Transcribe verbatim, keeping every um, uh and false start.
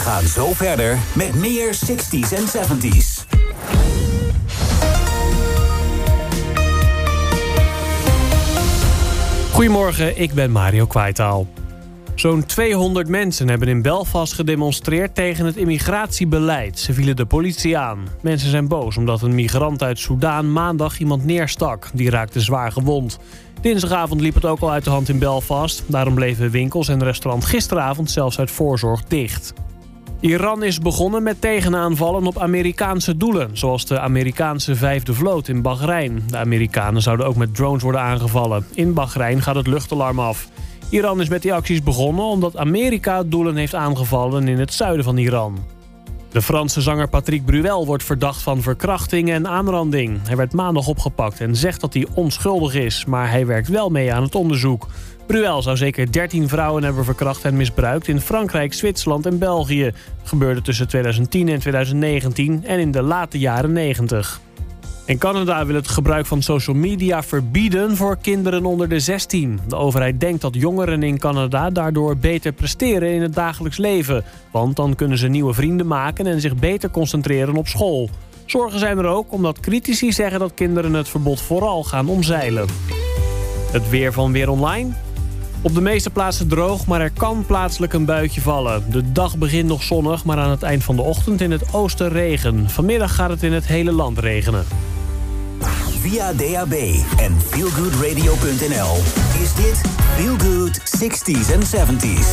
gaan zo verder met meer zestig's en zeventig's. Goedemorgen, ik ben Mario Kwaitaal. Zo'n tweehonderd mensen hebben in Belfast gedemonstreerd tegen het immigratiebeleid. Ze vielen de politie aan. Mensen zijn boos omdat een migrant uit Soedan maandag iemand neerstak. Die raakte zwaar gewond. Dinsdagavond liep het ook al uit de hand in Belfast. Daarom bleven winkels en restaurant gisteravond zelfs uit voorzorg dicht. Iran is begonnen met tegenaanvallen op Amerikaanse doelen, zoals de Amerikaanse vijfde vloot in Bahrein. De Amerikanen zouden ook met drones worden aangevallen. In Bahrein gaat het luchtalarm af. Iran is met die acties begonnen omdat Amerika doelen heeft aangevallen in het zuiden van Iran. De Franse zanger Patrick Bruel wordt verdacht van verkrachting en aanranding. Hij werd maandag opgepakt en zegt dat hij onschuldig is, maar hij werkt wel mee aan het onderzoek. Bruel zou zeker dertien vrouwen hebben verkracht en misbruikt in Frankrijk, Zwitserland en België. Dat gebeurde tussen tweeduizend tien en tweeduizend negentien en in de late jaren negentig. En Canada wil het gebruik van social media verbieden voor kinderen onder de zestien. De overheid denkt dat jongeren in Canada daardoor beter presteren in het dagelijks leven. Want dan kunnen ze nieuwe vrienden maken en zich beter concentreren op school. Zorgen zijn er ook omdat critici zeggen dat kinderen het verbod vooral gaan omzeilen. Het weer van Weer Online. Op de meeste plaatsen droog, maar er kan plaatselijk een buitje vallen. De dag begint nog zonnig, maar aan het eind van de ochtend in het oosten regen. Vanmiddag gaat het in het hele land regenen. Via D A B en feelgoodradio punt n l is dit Feel Good zestig's en zeventig's.